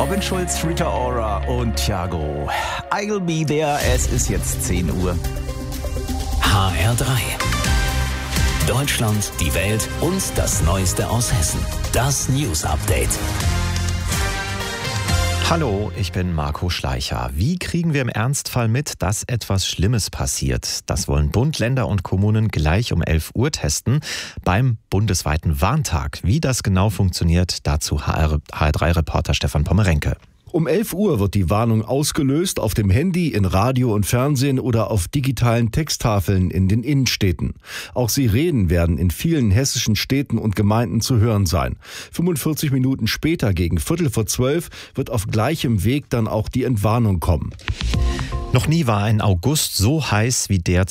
Robin Schulz, Rita Ora und Thiago. I'll be there. Es ist jetzt 10 Uhr. HR3. Deutschland, die Welt und das Neueste aus Hessen. Das News Update. Hallo, ich bin Marco Schleicher. Wie kriegen wir im Ernstfall mit, dass etwas Schlimmes passiert? Das wollen Bund, Länder und Kommunen gleich um 11 Uhr testen beim bundesweiten Warntag. Wie das genau funktioniert, dazu HR3-Reporter Stefan Pommerenke. Um 11 Uhr wird die Warnung ausgelöst auf dem Handy, in Radio und Fernsehen oder auf digitalen Texttafeln in den Innenstädten. Auch Sirenen werden in vielen hessischen Städten und Gemeinden zu hören sein. 45 Minuten später, gegen 11:45, wird auf gleichem Weg dann auch die Entwarnung kommen. Noch nie war ein August so heiß wie der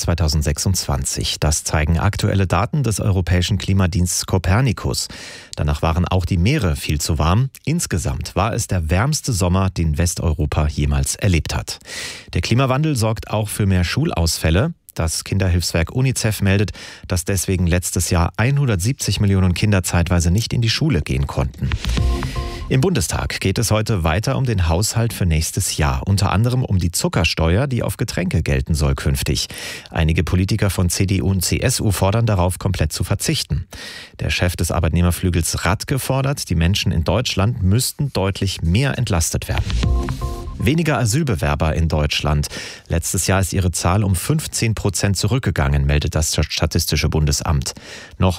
2026. Das zeigen aktuelle Daten des Europäischen Klimadienstes Copernicus. Danach waren auch die Meere viel zu warm. Insgesamt war es der wärmste Sommer, den Westeuropa jemals erlebt hat. Der Klimawandel sorgt auch für mehr Schulausfälle. Das Kinderhilfswerk UNICEF meldet, dass deswegen letztes Jahr 170 Millionen Kinder zeitweise nicht in die Schule gehen konnten. Im Bundestag geht es heute weiter um den Haushalt für nächstes Jahr. Unter anderem um die Zuckersteuer, die auf Getränke gelten soll künftig. Einige Politiker von CDU und CSU fordern darauf, komplett zu verzichten. Der Chef des Arbeitnehmerflügels Radke fordert, die Menschen in Deutschland müssten deutlich mehr entlastet werden. Weniger Asylbewerber in Deutschland. Letztes Jahr ist ihre Zahl um 15% zurückgegangen, meldet das Statistische Bundesamt. Noch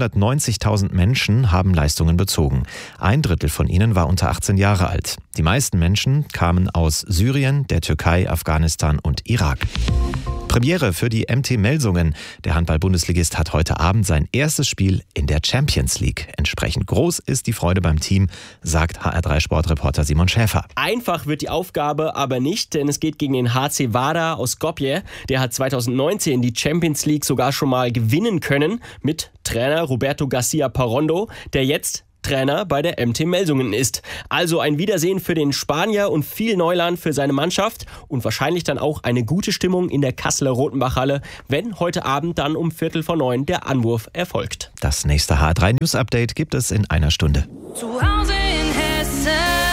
390.000 Menschen haben Leistungen bezogen. 1/3 von ihnen war unter 18 Jahre alt. Die meisten Menschen kamen aus Syrien, der Türkei, Afghanistan und Irak. Premiere für die MT Melsungen. Der Handball-Bundesligist hat heute Abend sein erstes Spiel in der Champions League. Entsprechend groß ist die Freude beim Team, sagt HR3-Sportreporter Simon Schäfer. Einfach wird die Aufgabe aber nicht, denn es geht gegen den HC Vardar aus Skopje. Der hat 2019 die Champions League sogar schon mal gewinnen können mit Trainer Roberto Garcia Parrondo, der jetzt Trainer bei der MT Melsungen ist. Also ein Wiedersehen für den Spanier und viel Neuland für seine Mannschaft und wahrscheinlich dann auch eine gute Stimmung in der Kasseler Rotenbachhalle, wenn heute Abend dann um 8:45 der Anwurf erfolgt. Das nächste HR3 News Update gibt es in einer Stunde. Zu Hause in Hessen.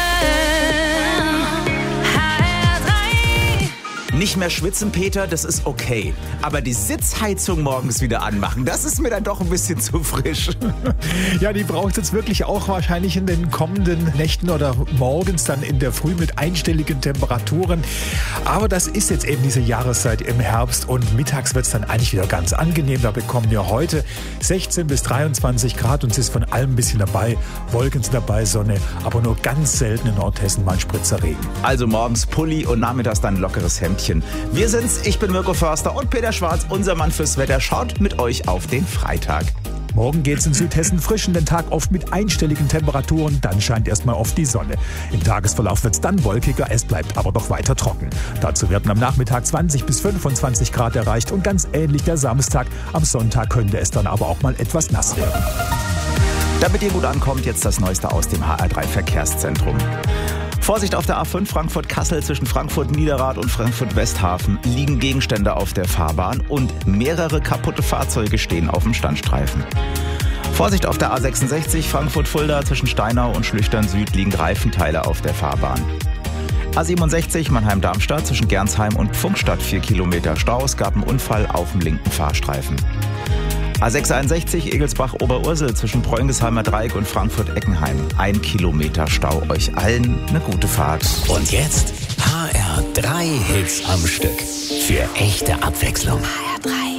Nicht mehr schwitzen, Peter, das ist okay. Aber die Sitzheizung morgens wieder anmachen, das ist mir dann doch ein bisschen zu frisch. Ja, die braucht es jetzt wirklich auch wahrscheinlich in den kommenden Nächten oder morgens dann in der Früh mit einstelligen Temperaturen. Aber das ist jetzt eben diese Jahreszeit im Herbst und mittags wird es dann eigentlich wieder ganz angenehm. Da bekommen wir heute 16 bis 23 Grad und es ist von allem ein bisschen dabei. Wolken sind dabei, Sonne, aber nur ganz selten in Nordhessen mal ein Spritzer Regen. Also morgens Pulli und nachmittags dann lockeres Hemdchen. Wir sind's, ich bin Mirko Förster und Peter Schwarz, unser Mann fürs Wetter, schaut mit euch auf den Freitag. Morgen geht's in Südhessen frisch in den Tag oft mit einstelligen Temperaturen, dann scheint erstmal oft die Sonne. Im Tagesverlauf wird's dann wolkiger, es bleibt aber doch weiter trocken. Dazu werden am Nachmittag 20 bis 25 Grad erreicht und ganz ähnlich der Samstag. Am Sonntag könnte es dann aber auch mal etwas nass werden. Damit ihr gut ankommt, jetzt das Neueste aus dem HR3 Verkehrszentrum. Vorsicht auf der A5 Frankfurt-Kassel zwischen Frankfurt-Niederrad und Frankfurt-Westhafen liegen Gegenstände auf der Fahrbahn und mehrere kaputte Fahrzeuge stehen auf dem Standstreifen. Vorsicht auf der A66 Frankfurt-Fulda zwischen Steinau und Schlüchtern-Süd liegen Reifenteile auf der Fahrbahn. A67 Mannheim-Darmstadt zwischen Gernsheim und Pfunkstadt 4 Kilometer Stau. Es gab einen Unfall auf dem linken Fahrstreifen. A661 Egelsbach-Oberursel zwischen Preungesheimer Dreieck und Frankfurt-Eckenheim. 1 Kilometer Stau. Euch allen eine gute Fahrt. Und jetzt HR3 Hits am Stück. Für echte Abwechslung. HR3.